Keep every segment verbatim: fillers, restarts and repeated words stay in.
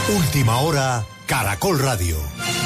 Última hora, Caracol Radio.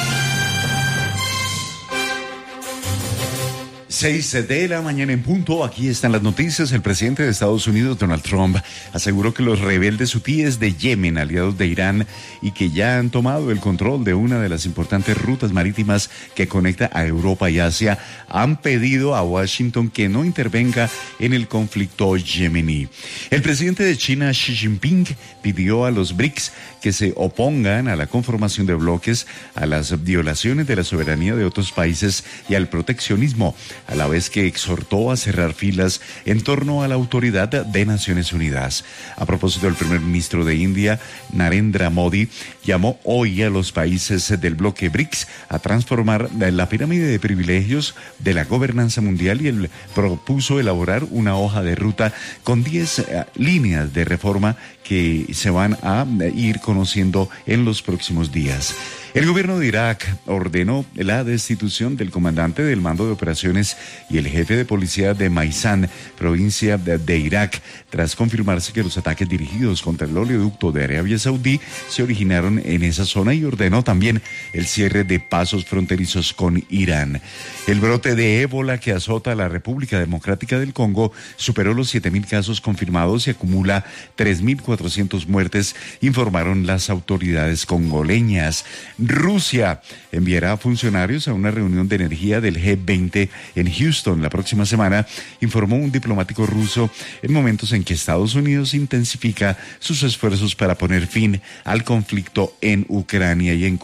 Seis de la mañana en punto, aquí están las noticias. El presidente de Estados Unidos, Donald Trump, aseguró que los rebeldes hutíes de Yemen, aliados de Irán, y que ya han tomado el control de una de las importantes rutas marítimas que conecta a Europa y Asia, han pedido a Washington que no intervenga en el conflicto yemení. El presidente de China, Xi Jinping, pidió a los B R I C S que se opongan a la conformación de bloques, a las violaciones de la soberanía de otros países y al proteccionismo, a la vez que exhortó a cerrar filas en torno a la autoridad de Naciones Unidas. A propósito, el primer ministro de India, Narendra Modi, llamó hoy a los países del bloque B R I C S a transformar la pirámide de privilegios de la gobernanza mundial y él propuso elaborar una hoja de ruta con diez uh, líneas de reforma que se van a ir conociendo en los próximos días. El gobierno de Irak ordenó la destitución del comandante del mando de operaciones y el jefe de policía de Maizán, provincia de, de Irak, tras confirmarse que los ataques dirigidos contra el oleoducto de Arabia Saudí se originaron en esa zona, y ordenó también el cierre de pasos fronterizos con Irán. El brote de ébola que azota a la República Democrática del Congo superó los siete mil casos confirmados y acumula tres mil cuatrocientas muertes, informaron las autoridades congoleñas. Rusia enviará funcionarios a una reunión de energía del G veinte en Houston la próxima semana, informó un diplomático ruso, en momentos en que Estados Unidos intensifica sus esfuerzos para poner fin al conflicto en Ucrania y en